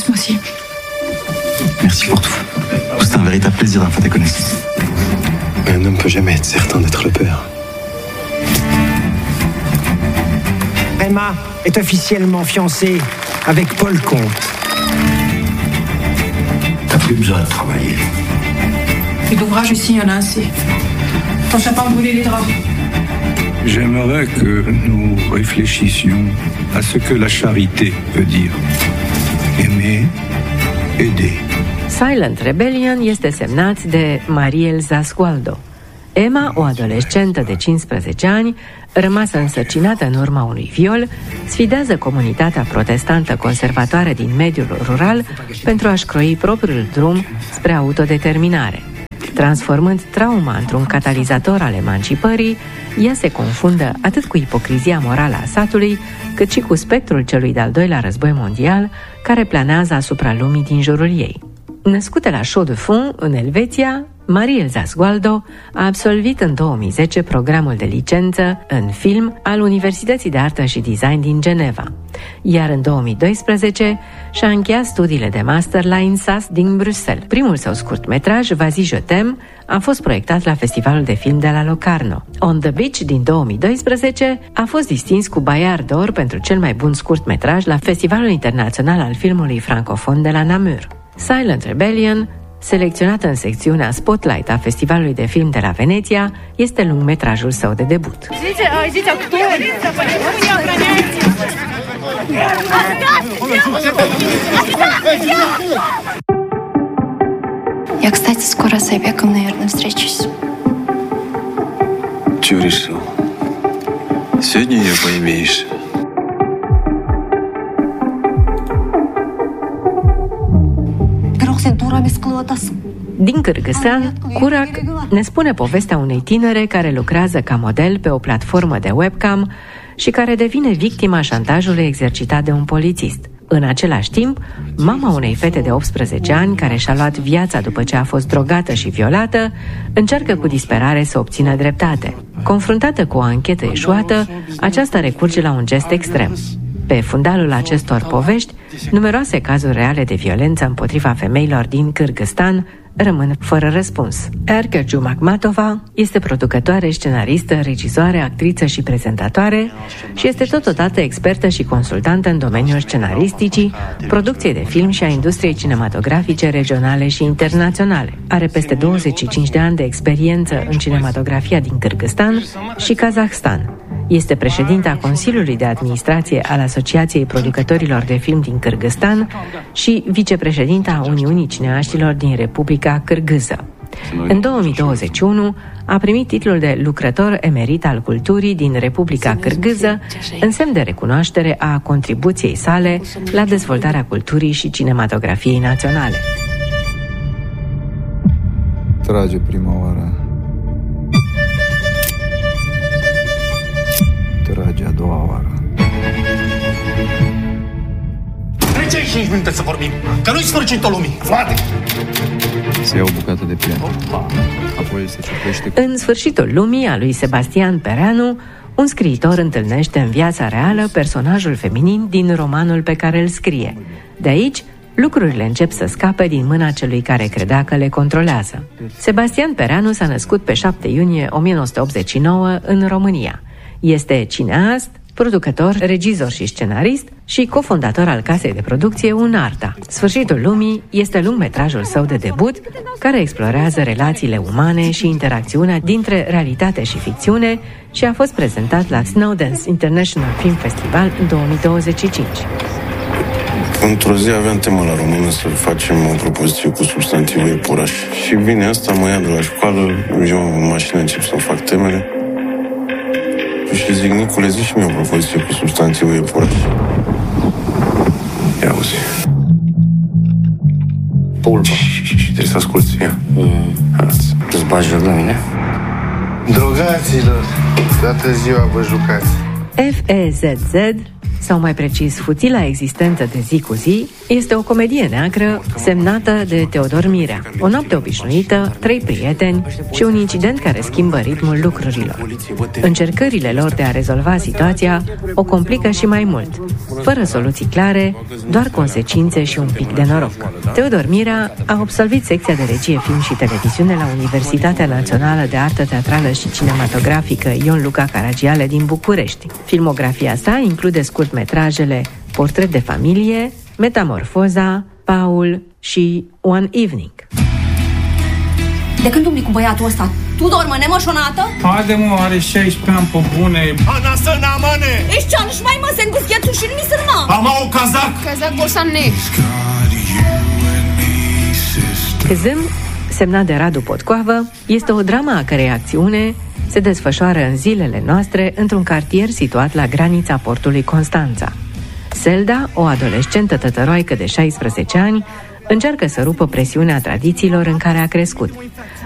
moi aussi. Merci pour tout. C'est un véritable plaisir d'en faire tes connaissances. Un homme peut jamais être certain d'être le père. Emma est officiellement fiancée avec Paul Comte. T'as plus besoin de travailler. Et d'ouvrage ici, il y en a assez. T'en as pas brûler les draps. J'aimerais que nous réfléchissions à ce que la charité veut dire. Aimer, aider. Silent Rebellion este semnat de Mariel Zasgualdo. Emma, o adolescentă de 15 ani, rămasă însărcinată în urma unui viol, sfidează comunitatea protestantă conservatoare din mediul rural pentru a-și croi propriul drum spre autodeterminare. Transformând trauma într-un catalizator al emancipării, ea se confundă atât cu ipocrizia morală a satului, cât și cu spectrul celui de-al doilea război mondial, care planează asupra lumii din jurul ei. Născută la Chaux-de-Fonds, în Elveția, Mariel Zasgualdo a absolvit în 2010 programul de licență în film al Universității de Artă și Design din Geneva, iar în 2012 și-a încheiat studiile de master la INSAS din Bruxelles. Primul său scurtmetraj, Vas-y, je t'aime, a fost proiectat la Festivalul de Film de la Locarno. On the Beach din 2012 a fost distins cu Bayard d'Or pentru cel mai bun scurtmetraj la Festivalul Internațional al Filmului Francofon de la Namur. Silent Rebellion, selecționată în secțiunea Spotlight a Festivalului de Film de la Veneția, este lungmetrajul său de debut. Я, кстати, скоро с Айбеком, наверное, встречусь. Чего решил? Сегодня ее поимеешь. Din Kârgâzstan, Kurak ne spune povestea unei tinere care lucrează ca model pe o platformă de webcam și care devine victima șantajului exercitat de un polițist. În același timp, mama unei fete de 18 ani care și-a luat viața după ce a fost drogată și violată, încearcă cu disperare să obțină dreptate. Confruntată cu o anchetă eșuată, aceasta recurge la un gest extrem. Pe fundalul acestor povești, numeroase cazuri reale de violență împotriva femeilor din Kârgâzstan rămân fără răspuns. Erke Jumakhmatova este producătoare, scenaristă, regizoare, actriță și prezentatoare și este totodată expertă și consultantă în domeniul scenaristicii, producției de film și a industriei cinematografice regionale și internaționale. Are peste 25 de ani de experiență în cinematografia din Kârgâzstan și Kazahstan. Este președinta Consiliului de Administrație al Asociației Producătorilor de Film din Kârgâzstan și vicepreședinta a Uniunii Cineaștilor din Republica Kârgâză. În 2021 a primit titlul de lucrător emerit al culturii din Republica Kârgâză, în semn de recunoaștere a contribuției sale la dezvoltarea culturii și cinematografiei naționale. Trage prima oară. Trage a doua oară. Trece 5 minute să vorbim, că nu-i sfârșitul lumii. Frate! Se ia o bucată de pian. Apoi se ciupește. În sfârșitul lumii, a lui Sebastian Pereanu, un scriitor întâlnește în viața reală personajul feminin din romanul pe care îl scrie. De aici, lucrurile încep să scape din mâna celui care credea că le controlează. Sebastian Pereanu s-a născut pe 7 iunie 1989 în România. Este cineast, producător, regizor și scenarist și cofondator al casei de producție Unarta. Sfârșitul lumii este lungmetrajul său de debut, care explorează relațiile umane și interacțiunea dintre realitate și ficțiune și a fost prezentat la Snowdance International Film Festival în 2025. Într-o zi aveam temă la română să facem o propoziție cu substantivul iepuraș. Și vine asta, mă ia de la școală, eu în mașină încep să fac temele. Și zic, Nicule, zi și mie o propoziție cu substantivul iepuraș. Ia auzi. Pulpa. Trebuie să asculti, ia. Îți bagi joc la mine? Drogaților, toată ziua vă jucați. FEZZ, sau mai precis Futila existență de zi cu zi, este o comedie neagră semnată de Teodor Mirea. O noapte obișnuită, 3 prieteni și un incident care schimbă ritmul lucrurilor. Încercările lor de a rezolva situația o complică și mai mult. Fără soluții clare, doar consecințe și un pic de noroc. Teodor Mirea a absolvit secția de regie, film și televiziune la Universitatea Națională de Artă Teatrală și Cinematografică Ion Luca Caragiale din București. Filmografia sa include scurtmetrajele Portret de familie, Metamorfoza, Paul și One Evening. De când umbli cu băiatul ăsta? Tu dormă nemășonată? Haide mă, are 16 ani pe bune. Ana să n-amane! Ești ce și mai mă, se îngusghețul și nu-mi sârma! Ama o cazac! Cazac bolsane! Kızım, semnat de Radu Potcoavă, este o dramă a cărei acțiune se desfășoară în zilele noastre într-un cartier situat la granița portului Constanța. Selda, o adolescentă tătăroaică de 16 ani, încearcă să rupă presiunea tradițiilor în care a crescut.